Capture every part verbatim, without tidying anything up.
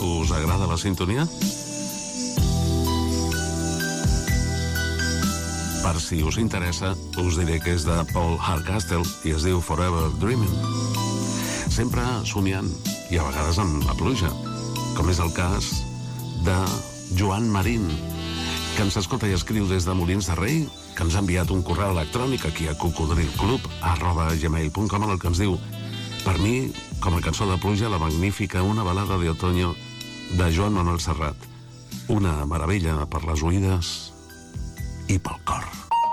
Us agrada la sintonia? Per si us interessa, us diré que és de Paul Hardcastle i es diu Forever Dreaming. Sempre somiant, i a vegades amb la pluja, com és el cas de Joan Marín, que ens escolta i escriu des de Molins de Rei, que ens ha enviat un correu electrònic aquí a cocodrilclub arroba gmail punt com, en el que ens diu: per mi, com a cançó de pluja, la magnífica Una balada de otoño de Joan Manuel Serrat. Una meravella per les oïdes i pel cor.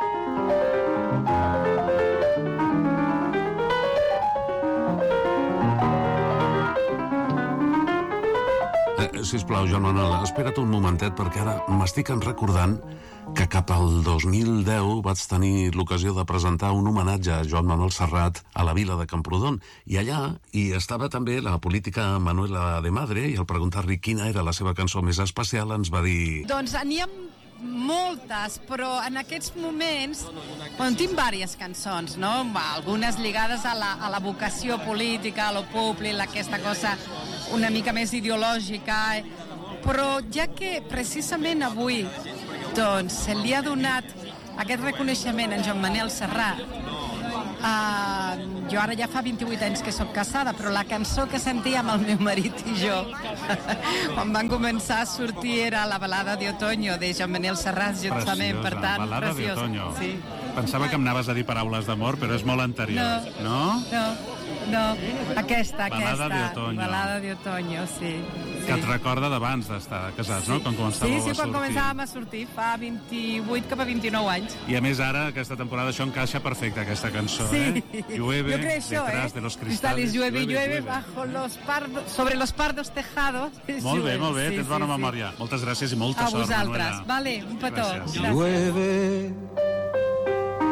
Eh, sisplau, Joan Manuel, espera't un momentet, perquè ara m'estic recordant que cap al dos mil deu vaig tenir l'ocasió de presentar un homenatge a Joan Manuel Serrat a la vila de Camprodon, i allà hi estava també la política Manuela de Madre, i al preguntar-li quina era la seva cançó més especial ens va dir... Doncs n'hi ha moltes, però en aquests moments, bueno, tinc diverses cançons, no? Algunes lligades a la, a la vocació política, a lo públic, aquesta cosa una mica més ideològica, però ja que precisament avui doncs se li ha donat aquest reconeixement a Joan Manuel Serrat, uh, jo ara ja fa vint-i-vuit anys que sóc casada, però la cançó que sentíem el meu marit i jo quan van començar a sortir era la balada de otoño de Joan Manuel Serrat, justament. Per tant, balada de otoño. Sí. Pensava que em anaves a dir paraules d'amor, però és molt anterior. No? No, no, no. Aquesta, balada aquesta. De otoño. Balada de otoño, sí. Que et recorda d'abans d'estar casats, sí. No? Quan començàveu sí, sí, a sortir. quan començàvem a sortir, fa vint-i-vuit cap a vint-i-nou anys. I a més ara, aquesta temporada, això encaixa perfecte, aquesta cançó, sí. eh? Llueve, jo crec això, detrás eh? de los cristales. Llueve, llueve, llueve, bajo los pardos, sobre los pardos tejados. Molt bé, molt bé, sí, tens bona sí, memòria. Sí. Moltes gràcies i molta a sort, vosaltres. Manuela. Vale, un petó. Gràcies. Llueve